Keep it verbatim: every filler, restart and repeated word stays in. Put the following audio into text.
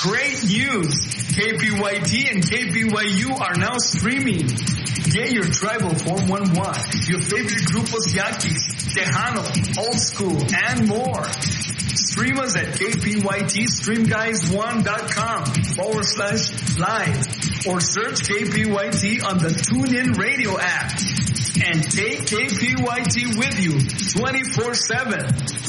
Great news! K P Y T and K P Y U are now streaming. Get your tribal four one one, your favorite grupos Yaquis, Tejano, Old School, and more. Stream us at kpytstreamguys1.com forward slash live or search K P Y T on the TuneIn Radio app. And take K P Y T with you twenty-four seven.